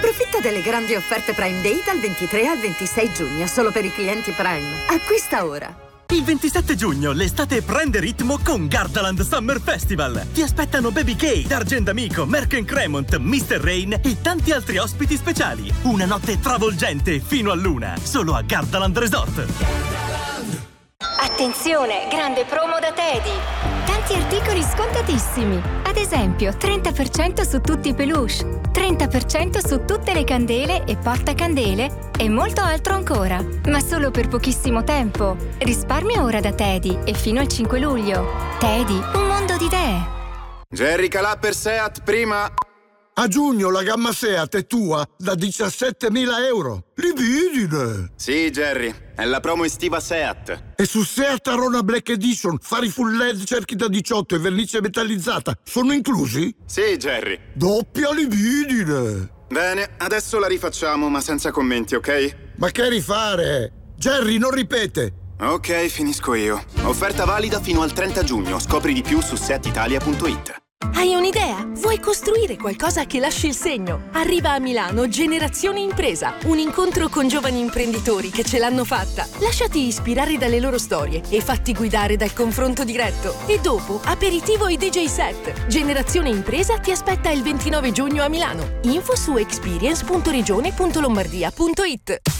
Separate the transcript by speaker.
Speaker 1: Approfitta delle grandi offerte Prime Day dal 23 al 26 giugno, solo per i clienti Prime. Acquista ora.
Speaker 2: Il 27 giugno l'estate prende ritmo con Gardaland Summer Festival. Ti aspettano Baby K, Dargen D'Amico, Merck & Cremont, Mr. Rain e tanti altri ospiti speciali. Una notte travolgente fino a luna, solo a Gardaland Resort.
Speaker 3: Attenzione, grande promo da Teddy! Tanti articoli scontatissimi. Ad esempio, 30% su tutti i peluche, 30% su tutte le candele e portacandele e molto altro ancora. Ma solo per pochissimo tempo. Risparmia ora da Teddy e fino al 5 luglio. Teddy, un mondo di idee.
Speaker 4: Jerry Calà per Seat prima.
Speaker 5: A giugno la gamma Seat è tua da 17.000 euro. Libidine!
Speaker 4: Sì, Jerry, è la promo estiva Seat.
Speaker 5: E su Seat Arona Black Edition, fari full LED, cerchi da 18 e vernice metallizzata sono inclusi?
Speaker 4: Sì, Jerry.
Speaker 5: Doppia libidine!
Speaker 4: Bene, adesso la rifacciamo, ma senza commenti, ok?
Speaker 5: Ma che rifare? Jerry, non ripete!
Speaker 4: Ok, finisco io. Offerta valida fino al 30 giugno. Scopri di più su seatitalia.it.
Speaker 6: Hai un'idea? Vuoi costruire qualcosa che lasci il segno? Arriva a Milano Generazione Impresa, un incontro con giovani imprenditori che ce l'hanno fatta. Lasciati ispirare dalle loro storie e fatti guidare dal confronto diretto. E dopo, aperitivo e DJ set. Generazione Impresa ti aspetta il 29 giugno a Milano. Info su experience.regione.lombardia.it.